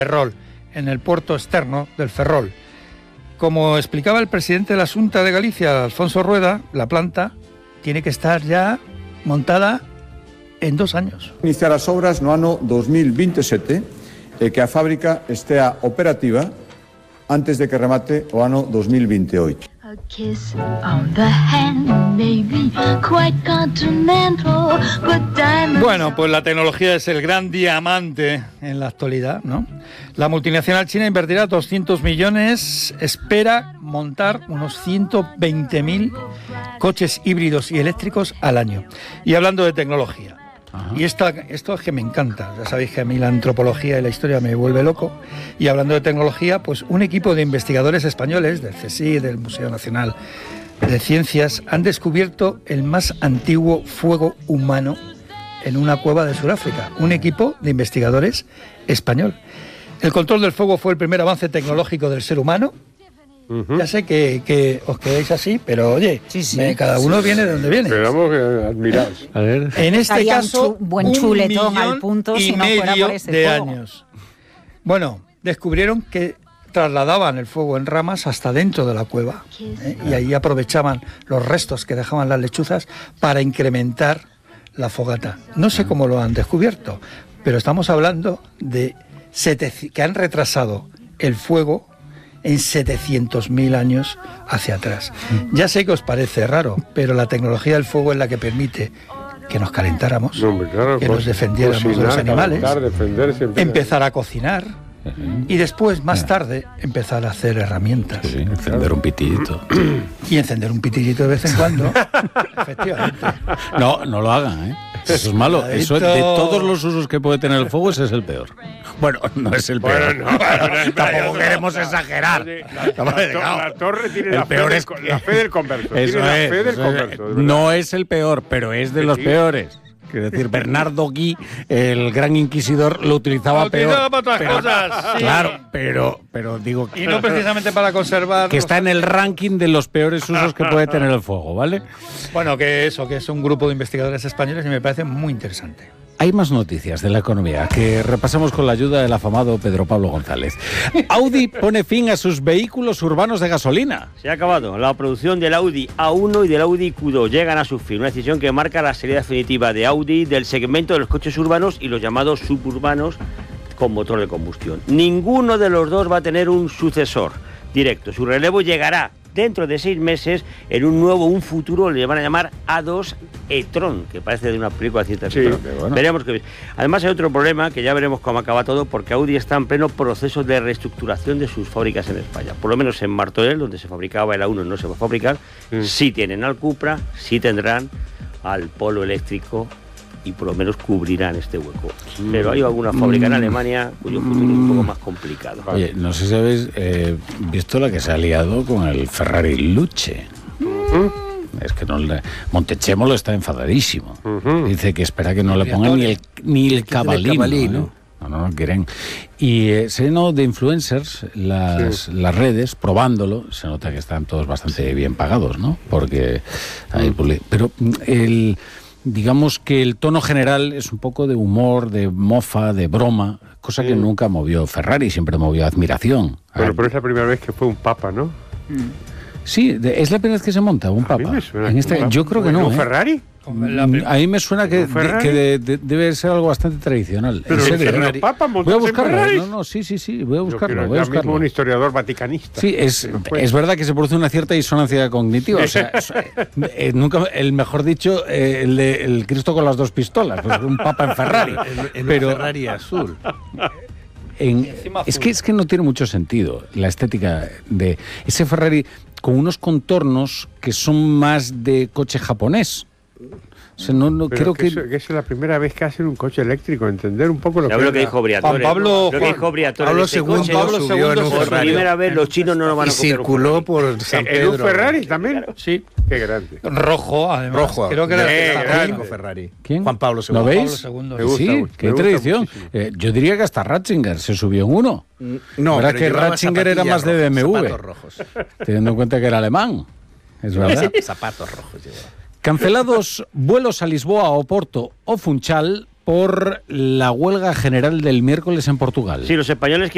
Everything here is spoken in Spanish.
Ferrol, en el puerto externo del Ferrol. Como explicaba el presidente de la Xunta de Galicia, Alfonso Rueda, la planta tiene que estar ya montada en 2 años. Iniciar as obras no ano 2027 e que a fábrica estea operativa antes de que remate o ano 2028. A kiss on the hand, maybe quite continental, but diamonds... Bueno, pues la tecnología es el gran diamante en la actualidad, ¿no? La multinacional china invertirá 200 millones, espera montar unos 120.000 coches híbridos y eléctricos al año. Y hablando de tecnología, y esto es que me encanta, ya sabéis que a mí la antropología y la historia me vuelve loco, y hablando de tecnología, pues un equipo de investigadores españoles del CSIC, del Museo Nacional de Ciencias, han descubierto el más antiguo fuego humano en una cueva de Sudáfrica, un equipo de investigadores español. El control del fuego fue el primer avance tecnológico del ser humano. Ya sé que os quedáis así, pero oye, cada uno viene de donde viene. Esperamos que admiráis. A ver. En este caso, buen chuletón al punto, si no fuera por ese de fuego. años. Bueno, descubrieron que trasladaban el fuego en ramas hasta dentro de la cueva, y ahí aprovechaban los restos que dejaban las lechuzas para incrementar la fogata. No sé cómo lo han descubierto, pero estamos hablando de que han retrasado el fuego en 700.000 años hacia atrás. Ya sé que os parece raro, pero la tecnología del fuego es la que permite que nos calentáramos, que nos defendiéramos de los animales, empezar a cocinar y después, más tarde, empezar a hacer herramientas. Sí, encender un pitillito. Y encender un pitillito de vez en cuando, efectivamente. No lo hagan, ¿eh? Eso es malo. Eso, de todos los usos que puede tener el fuego, ese es el peor. Bueno, no es el peor. Tampoco queremos exagerar. La torre tiene la fe del converso. No es el peor, pero es de los peores. Quiero decir, Bernardo Gui, el gran inquisidor, lo utilizaba peor. Para otras cosas, sí. Claro, pero digo... Y no precisamente para conservar... Que está en el ranking de los peores usos que puede tener el fuego, ¿vale? Bueno, que es un grupo de investigadores españoles y me parece muy interesante. Hay más noticias de la economía que repasamos con la ayuda del afamado Pedro Pablo González. Audi pone fin a sus vehículos urbanos de gasolina. Se ha acabado. La producción del Audi A1 y del Audi Q2 llegan a su fin. Una decisión que marca la salida definitiva de Audi del segmento de los coches urbanos y los llamados suburbanos con motor de combustión. Ninguno de los dos va a tener un sucesor directo. Su relevo llegará dentro de 6 meses en un futuro le van a llamar A2 e-tron, que parece de una película de ciencia ficción. Bueno. Veremos qué. Además hay otro problema, que ya veremos cómo acaba todo, porque Audi está en pleno proceso de reestructuración de sus fábricas en España. Por lo menos en Martorell, donde se fabricaba el A1, no se va a fabricar. Sí tienen al Cupra, sí tendrán al Polo eléctrico, y por lo menos cubrirán este hueco. Pero hay alguna fábrica en Alemania cuyo futuro es un poco más complicado. Oye, no sé si habéis visto la que se ha liado con el Ferrari Luce. Es que Montechemolo está enfadadísimo. Dice que espera que no le pongan ni el cabalino. No quieren. Y se llenó de influencers las redes probándolo. Se nota que están todos bastante bien pagados, ¿no? Porque pero digamos que el tono general es un poco de humor, de mofa, de broma, cosa que nunca movió Ferrari, siempre movió admiración. Pero es la primera vez que fue un papa, ¿no? Sí, es la primera vez que se monta un papa. Yo creo que no. ¿Un Ferrari? A mí me suena que debe ser algo bastante tradicional. Pero voy a buscarlo. Sí, voy a buscarlo. Yo mismo un historiador vaticanista. Sí, es verdad que se produce una cierta disonancia cognitiva. O sea, nunca, el mejor dicho, el Cristo con las 2 pistolas, pues un papa en Ferrari. Pero Ferrari azul. Es que no tiene mucho sentido la estética de ese Ferrari con unos contornos que son más de coche japonés. O sea, no creo que es la primera vez que hacen un coche eléctrico, entender un poco lo que dijo Briatore. Pablo II subió en un por Ferrari. Primera vez los chinos no lo van a copiar. Circuló por San Pedro. ¿En un Ferrari también? Sí. Qué grande. Rojo, además. Rojo. Creo que era el Ferrari. ¿Quién? Juan Pablo II. ¿Lo veis? Me gusta, sí, qué tradición. Yo diría que hasta Ratzinger se subió en uno. No, verdad que Ratzinger era más de BMW. Zapatos rojos. Teniendo en cuenta que era alemán. Es verdad. Zapatos rojos llevaba. Cancelados vuelos a Lisboa, Oporto o Funchal por la huelga general del miércoles en Portugal. Sí, los españoles